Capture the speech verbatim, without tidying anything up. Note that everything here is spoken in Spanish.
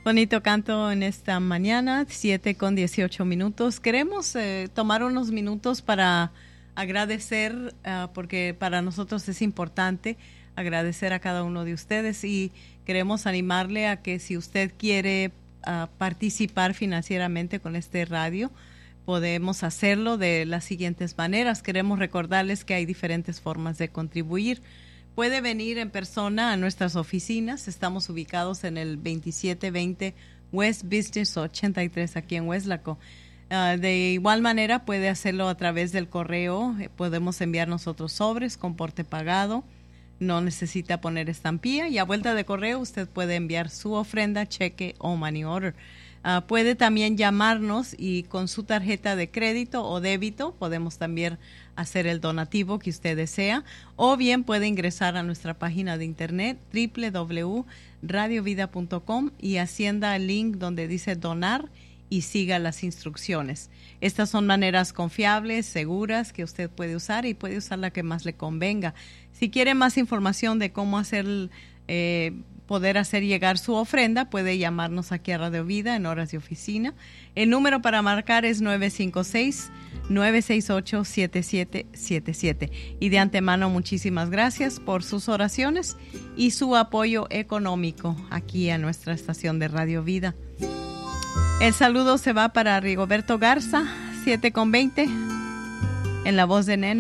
Bonito canto en esta mañana, siete con dieciocho minutos. Queremos eh, tomar unos minutos para agradecer, uh, porque para nosotros es importante agradecer a cada uno de ustedes y queremos animarle a que si usted quiere uh, participar financieramente con este radio, podemos hacerlo de las siguientes maneras. Queremos recordarles que hay diferentes formas de contribuir. Puede venir en persona a nuestras oficinas. Estamos ubicados en el veintisiete veinte West Business ochenta y tres aquí en Weslaco. Uh, de igual manera puede hacerlo a través del correo. Eh, podemos enviar nosotros sobres con porte pagado. No necesita poner estampilla y a vuelta de correo usted puede enviar su ofrenda, cheque o money order. Uh, puede también llamarnos y con su tarjeta de crédito o débito podemos también hacer el donativo que usted desea, o bien puede ingresar a nuestra página de internet doble u doble u doble u punto radio vida punto com y hacienda el link donde dice donar y siga las instrucciones. Estas son maneras confiables, seguras que usted puede usar y puede usar la que más le convenga. Si quiere más información de cómo hacer eh, poder hacer llegar su ofrenda, puede llamarnos aquí a Radio Vida en horas de oficina. El número para marcar es nueve cinco seis, nueve seis ocho, siete siete siete siete. Y de antemano, muchísimas gracias por sus oraciones y su apoyo económico aquí a nuestra estación de Radio Vida. El saludo se va para Rigoberto Garza, siete con veinte, en la voz de Nena.